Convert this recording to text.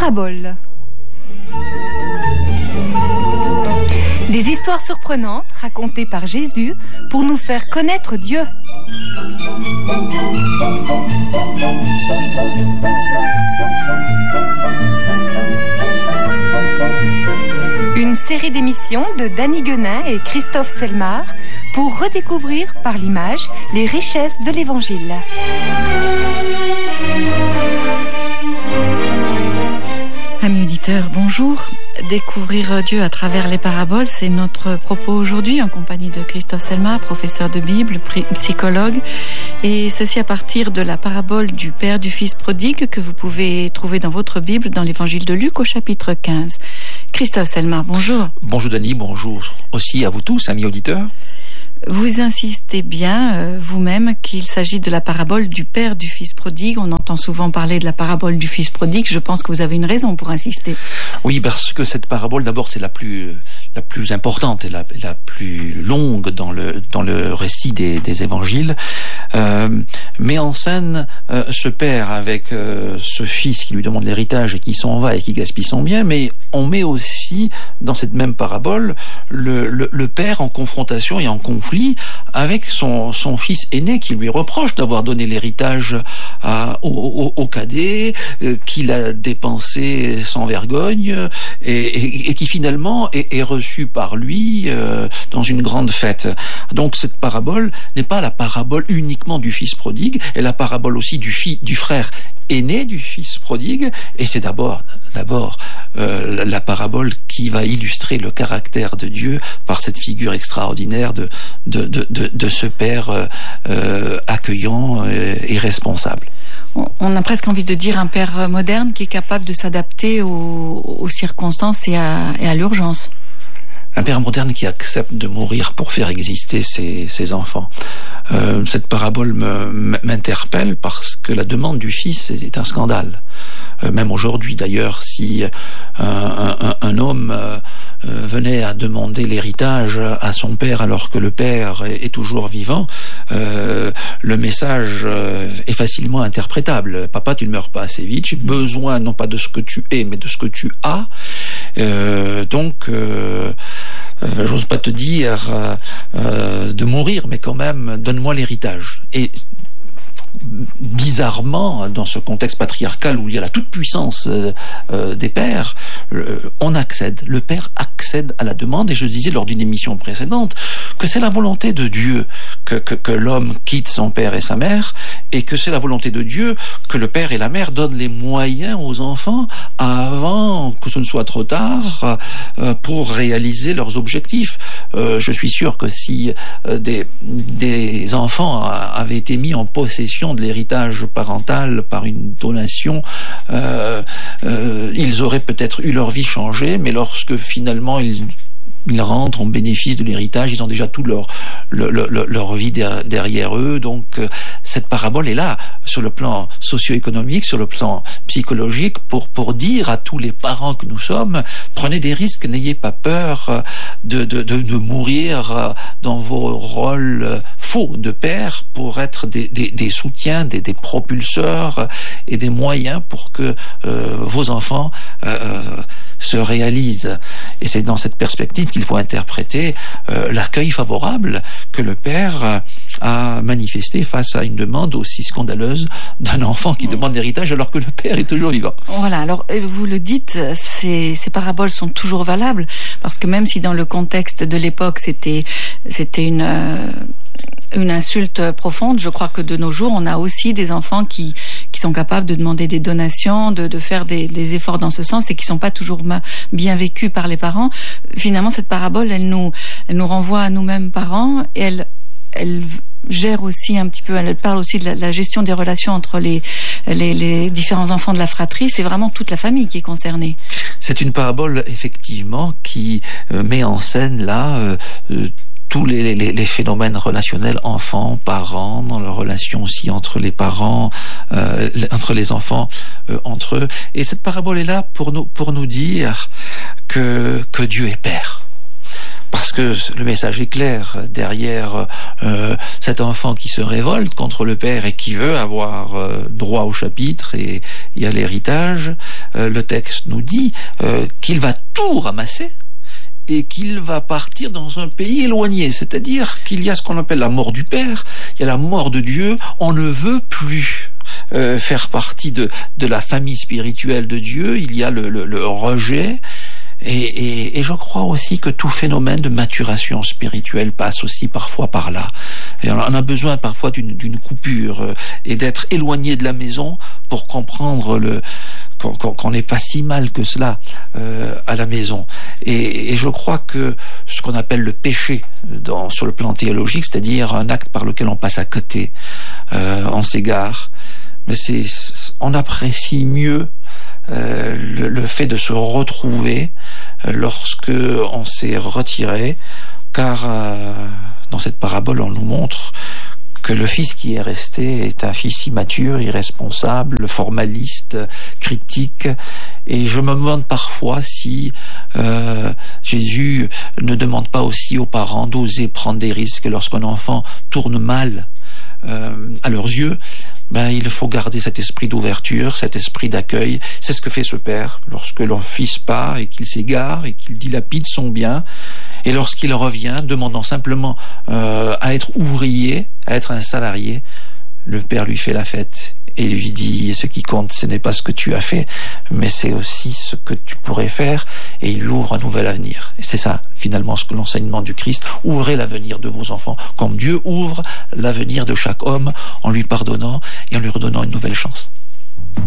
paraboles. Des histoires surprenantes racontées par Jésus pour nous faire connaître Dieu. Une série d'émissions de Danny Guenin et Christophe Selmar pour redécouvrir par l'image les richesses de l'Évangile. Amis auditeurs, bonjour. Découvrir Dieu à travers les paraboles, c'est notre propos aujourd'hui en compagnie de Christophe Selmar, professeur de Bible, psychologue, et ceci à partir de la parabole du Père du Fils prodigue que vous pouvez trouver dans votre Bible dans l'Évangile de Luc au chapitre 15. Christophe Selmar, bonjour. Bonjour Denis, bonjour aussi à vous tous, amis auditeurs. Vous insistez bien, vous-même, qu'il s'agit de la parabole du Père du Fils prodigue. On entend souvent parler de la parabole du Fils prodigue. Je pense que vous avez une raison pour insister. Oui, parce que cette parabole, d'abord, c'est la plus importante et la plus longue dans le récit des évangiles. Met en scène ce père avec ce fils qui lui demande l'héritage et qui s'en va et qui gaspille son bien, mais on met aussi dans cette même parabole le père en confrontation et en conflit avec son fils aîné qui lui reproche d'avoir donné l'héritage au cadet, qu'il a dépensé sans vergogne et qui finalement est reçu par lui dans une grande fête. Donc cette parabole n'est pas la parabole uniquement du fils prodigue, elle est la parabole aussi du frère aîné du fils prodigue, et c'est d'abord la parabole qui va illustrer le caractère de Dieu par cette figure extraordinaire de ce père accueillant et responsable. On a presque envie de dire un père moderne qui est capable de s'adapter aux circonstances et à l'urgence. Un père moderne qui accepte de mourir pour faire exister ses enfants. Cette parabole m'interpelle parce que la demande du fils est un scandale. Même aujourd'hui d'ailleurs, si un homme venait à demander l'héritage à son père alors que le père est toujours vivant, le message est facilement interprétable. Papa, tu ne meurs pas assez vite, j'ai besoin non pas de ce que tu es, mais de ce que tu as. Donc, j'ose pas te dire de mourir, mais quand même, donne-moi l'héritage. Et bizarrement, dans ce contexte patriarcal où il y a la toute-puissance des pères, on accède. Le père accède à la demande, et je disais lors d'une émission précédente que c'est la volonté de Dieu que l'homme quitte son père et sa mère, et que c'est la volonté de Dieu que le père et la mère donnent les moyens aux enfants avant que ce ne soit trop tard pour réaliser leurs objectifs. Je suis sûr que si des enfants avaient été mis en possession de l'héritage parental par une donation, ils auraient peut-être eu leur vie changée, mais lorsque finalement ils rentrent en bénéfice de l'héritage, ils ont déjà toute leur vie derrière eux. Donc cette parabole est là sur le plan socio-économique, sur le plan psychologique, pour dire à tous les parents que nous sommes: prenez des risques, n'ayez pas peur de mourir dans vos rôles faux de père pour être des soutiens, des propulseurs et des moyens pour que vos enfants se réalisent. Et c'est dans cette perspective qu'il faut interpréter l'accueil favorable que le père a manifesté face à une demande aussi scandaleuse d'un enfant qui demande l'héritage alors que le père est toujours vivant. Voilà, alors vous le dites, ces paraboles sont toujours valables, parce que même si dans le contexte de l'époque c'était une insulte profonde, je crois que de nos jours on a aussi des enfants qui sont capables de demander des donations, de faire des efforts dans ce sens, et qui sont pas toujours bien vécus par les parents. Finalement, cette parabole, elle nous renvoie à nous-mêmes parents, et elle gère aussi un petit peu, elle parle aussi de la gestion des relations entre les différents enfants de la fratrie. C'est vraiment toute la famille qui est concernée. C'est une parabole effectivement qui met en scène là tous les phénomènes relationnels enfants, parents, dans la relation aussi entre les parents, entre les enfants, entre eux. Et cette parabole est là pour nous dire que Dieu est Père. parce que le message est clair. Derrière cet enfant qui se révolte contre le père et qui veut avoir droit au chapitre et à l'héritage, le texte nous dit qu'il va tout ramasser et qu'il va partir dans un pays éloigné. C'est-à-dire qu'il y a ce qu'on appelle la mort du père, il y a la mort de Dieu, on ne veut plus faire partie de la famille spirituelle de Dieu, il y a le rejet. Et je crois aussi que tout phénomène de maturation spirituelle passe aussi parfois par là. Et on a besoin parfois d'une coupure et d'être éloigné de la maison pour comprendre qu'on n'est pas si mal que cela à la maison. Et je crois que ce qu'on appelle le péché sur le plan théologique, c'est-à-dire un acte par lequel on passe à côté, on s'égare, mais on apprécie mieux le fait de se retrouver lorsque on s'est retiré, car dans cette parabole on nous montre que le fils qui est resté est un fils immature, irresponsable, formaliste, critique, et je me demande parfois si Jésus ne demande pas aussi aux parents d'oser prendre des risques lorsqu'un enfant tourne mal à leurs yeux. Il faut garder cet esprit d'ouverture, cet esprit d'accueil. C'est ce que fait ce père lorsque leur fils part et qu'il s'égare et qu'il dilapide son bien. Et lorsqu'il revient, demandant simplement à être ouvrier, à être un salarié, le père lui fait la fête et lui dit: ce qui compte, ce n'est pas ce que tu as fait, mais c'est aussi ce que tu pourrais faire. Et il lui ouvre un nouvel avenir. Et c'est ça, finalement, ce que l'enseignement du Christ: ouvrez l'avenir de vos enfants, comme Dieu ouvre l'avenir de chaque homme en lui pardonnant et en lui redonnant une nouvelle chance.